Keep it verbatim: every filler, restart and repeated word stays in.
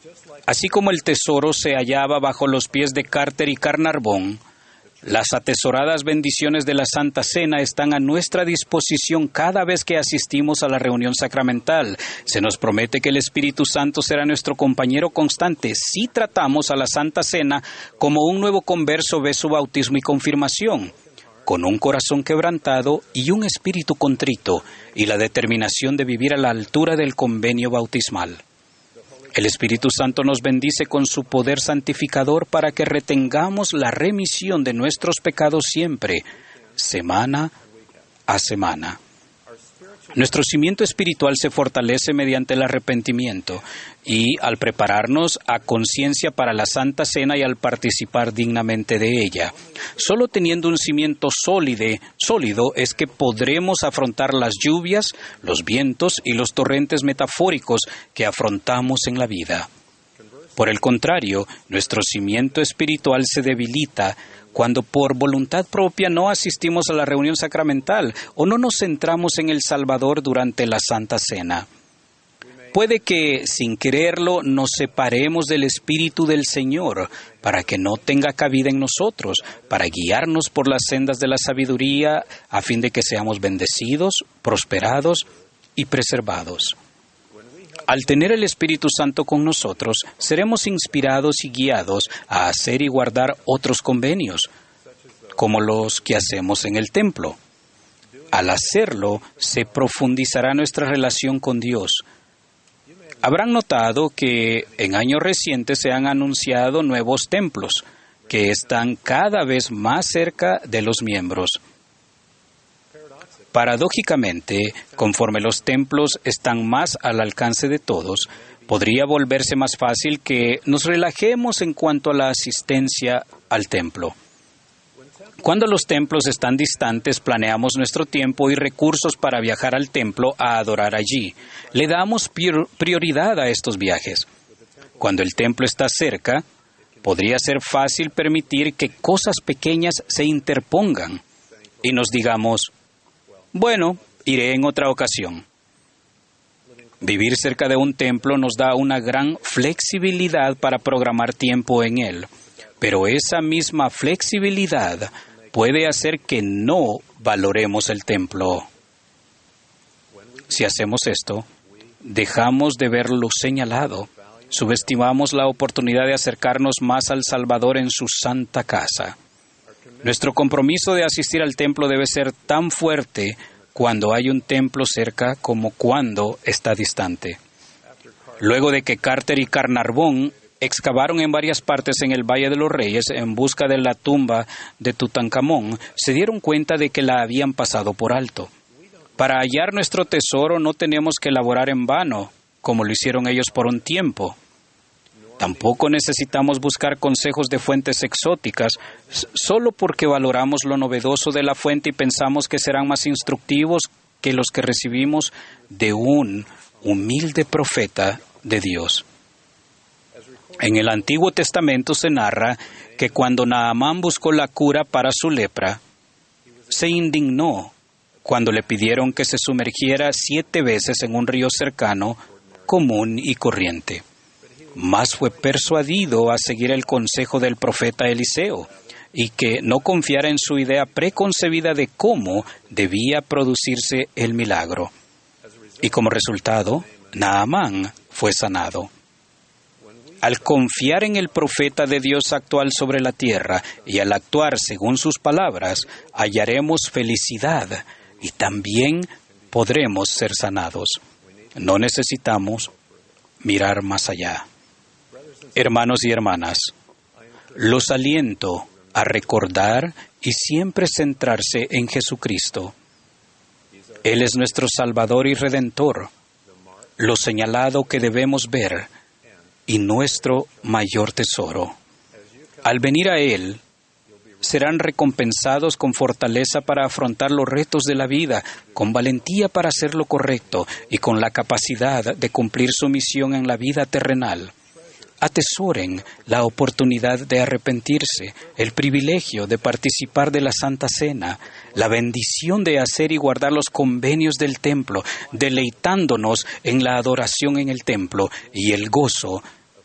Así como el tesoro se hallaba bajo los pies de Carter y Carnarvon, las atesoradas bendiciones de la Santa Cena están a nuestra disposición cada vez que asistimos a la reunión sacramental. Se nos promete que el Espíritu Santo será nuestro compañero constante si tratamos a la Santa Cena como un nuevo converso ve su bautismo y confirmación, con un corazón quebrantado y un espíritu contrito, y la determinación de vivir a la altura del convenio bautismal. El Espíritu Santo nos bendice con su poder santificador para que retengamos la remisión de nuestros pecados siempre, semana a semana. Nuestro cimiento espiritual se fortalece mediante el arrepentimiento y al prepararnos a conciencia para la Santa Cena y al participar dignamente de ella. Solo teniendo un cimiento sólido, sólido es que podremos afrontar las lluvias, los vientos y los torrentes metafóricos que afrontamos en la vida. Por el contrario, nuestro cimiento espiritual se debilita cuando por voluntad propia no asistimos a la reunión sacramental o no nos centramos en el Salvador durante la Santa Cena. Puede que, sin quererlo, nos separemos del Espíritu del Señor para que no tenga cabida en nosotros, para guiarnos por las sendas de la sabiduría a fin de que seamos bendecidos, prosperados y preservados. Al tener el Espíritu Santo con nosotros, seremos inspirados y guiados a hacer y guardar otros convenios, como los que hacemos en el templo. Al hacerlo, se profundizará nuestra relación con Dios. Habrán notado que en años recientes se han anunciado nuevos templos, que están cada vez más cerca de los miembros. Paradójicamente, conforme los templos están más al alcance de todos, podría volverse más fácil que nos relajemos en cuanto a la asistencia al templo. Cuando los templos están distantes, planeamos nuestro tiempo y recursos para viajar al templo a adorar allí. Le damos prioridad a estos viajes. Cuando el templo está cerca, podría ser fácil permitir que cosas pequeñas se interpongan y nos digamos: bueno, iré en otra ocasión. Vivir cerca de un templo nos da una gran flexibilidad para programar tiempo en él, pero esa misma flexibilidad puede hacer que no valoremos el templo. Si hacemos esto, dejamos de ver lo señalado, subestimamos la oportunidad de acercarnos más al Salvador en su santa casa. Nuestro compromiso de asistir al templo debe ser tan fuerte cuando hay un templo cerca como cuando está distante. Luego de que Carter y Carnarvon excavaron en varias partes en el Valle de los Reyes en busca de la tumba de Tutankamón, se dieron cuenta de que la habían pasado por alto. Para hallar nuestro tesoro no tenemos que laborar en vano, como lo hicieron ellos por un tiempo. Tampoco necesitamos buscar consejos de fuentes exóticas solo porque valoramos lo novedoso de la fuente y pensamos que serán más instructivos que los que recibimos de un humilde profeta de Dios. En el Antiguo Testamento se narra que cuando Naamán buscó la cura para su lepra, se indignó cuando le pidieron que se sumergiera siete veces en un río cercano, común y corriente. Mas fue persuadido a seguir el consejo del profeta Eliseo y que no confiara en su idea preconcebida de cómo debía producirse el milagro. Y como resultado, Naamán fue sanado. Al confiar en el profeta de Dios actual sobre la tierra y al actuar según sus palabras, hallaremos felicidad y también podremos ser sanados. No necesitamos mirar más allá. Hermanos y hermanas, los aliento a recordar y siempre centrarse en Jesucristo. Él es nuestro Salvador y Redentor, lo señalado que debemos ver y nuestro mayor tesoro. Al venir a Él, serán recompensados con fortaleza para afrontar los retos de la vida, con valentía para hacer lo correcto y con la capacidad de cumplir su misión en la vida terrenal. Atesoren la oportunidad de arrepentirse, el privilegio de participar de la Santa Cena, la bendición de hacer y guardar los convenios del templo, deleitándonos en la adoración en el templo y el gozo